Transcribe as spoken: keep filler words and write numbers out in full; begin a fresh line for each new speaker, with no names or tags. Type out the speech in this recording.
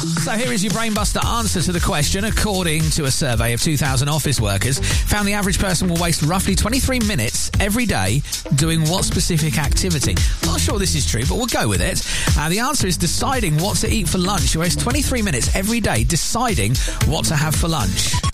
So here is your Brainbuster answer to the question. According to a survey of two thousand office workers, found the average person will waste roughly twenty-three minutes every day doing what specific activity? Not sure this is true, but we'll go with it. Uh, the answer is deciding what to eat for lunch. You waste twenty-three minutes every day deciding what to have for lunch.